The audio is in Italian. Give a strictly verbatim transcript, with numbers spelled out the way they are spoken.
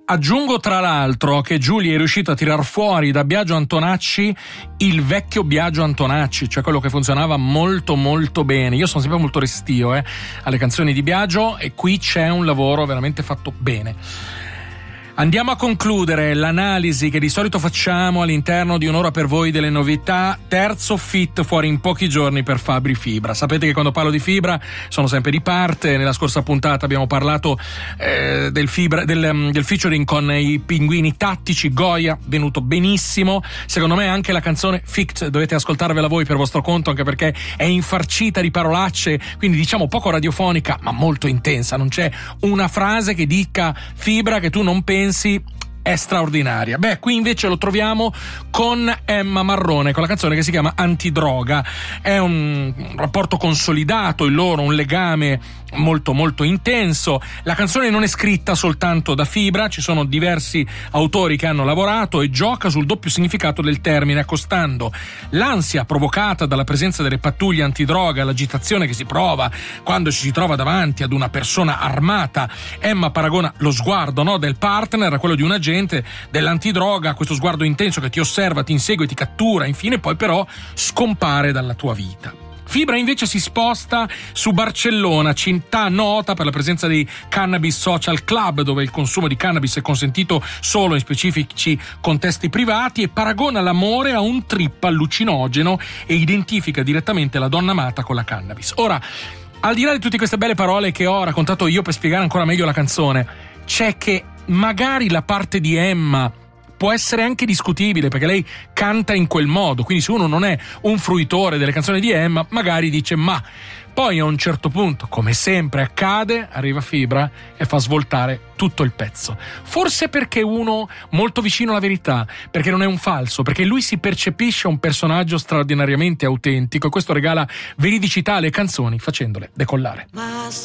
Aggiungo tra l'altro che Giulia è riuscito a tirar fuori da Biagio Antonacci il vecchio Biagio Antonacci, cioè quello che funzionava molto molto bene. Io sono sempre molto restio eh, alle canzoni di Biagio, e qui c'è un lavoro veramente fatto bene. Andiamo a concludere l'analisi che di solito facciamo all'interno di un'ora per voi delle novità. Terzo feat fuori in pochi giorni per Fabri Fibra. Sapete che quando parlo di Fibra sono sempre di parte. Nella scorsa puntata abbiamo parlato eh, del, Fibra, del, del featuring con i Pinguini Tattici, Goya, venuto benissimo. Secondo me anche la canzone Fict dovete ascoltarvela voi per vostro conto, anche perché è infarcita di parolacce, quindi diciamo poco radiofonica ma molto intensa. Non c'è una frase che dica Fibra che tu non pensi è straordinaria. Beh, qui invece lo troviamo con Emma Marrone, con la canzone che si chiama Antidroga. È un rapporto consolidato, il loro, un legame molto molto intenso. La canzone non è scritta soltanto da Fibra, ci sono diversi autori che hanno lavorato, e gioca sul doppio significato del termine, accostando l'ansia provocata dalla presenza delle pattuglie antidroga, l'agitazione che si prova quando ci si trova davanti ad una persona armata. Emma paragona lo sguardo, no, del partner a quello di un agente dell'antidroga, questo sguardo intenso che ti osserva, ti insegue, ti cattura, infine poi però scompare dalla tua vita. Fibra invece si sposta su Barcellona, città nota per la presenza dei Cannabis Social Club, dove il consumo di cannabis è consentito solo in specifici contesti privati, e paragona l'amore a un trip allucinogeno e identifica direttamente la donna amata con la cannabis. Ora, al di là di tutte queste belle parole che ho raccontato io per spiegare ancora meglio la canzone, c'è che magari la parte di Emma può essere anche discutibile, perché lei canta in quel modo, quindi se uno non è un fruitore delle canzoni di Emma magari dice ma. Poi a un certo punto, come sempre accade, arriva Fibra e fa svoltare tutto il pezzo. Forse perché uno molto vicino alla verità, perché non è un falso, perché lui si percepisce un personaggio straordinariamente autentico, e questo regala veridicità alle canzoni facendole decollare. Ma